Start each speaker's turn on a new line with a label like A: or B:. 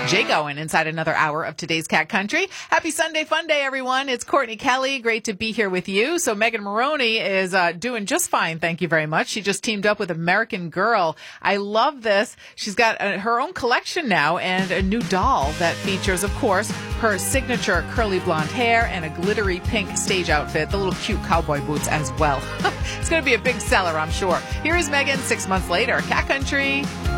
A: Jay going inside another hour of today's Cat Country. Happy Sunday Fun Day, everyone. It's Courtney Kelly. Great to be here with you. So Megan Maroney is doing just fine. Thank you very much. She just teamed up with American Girl. I love this. She's got her own collection now and a new doll that features, of course, her signature curly blonde hair and a glittery pink stage outfit, the little cute cowboy boots as well. It's going to be a big seller, I'm sure. Here is Megan 6 months later. Cat Country.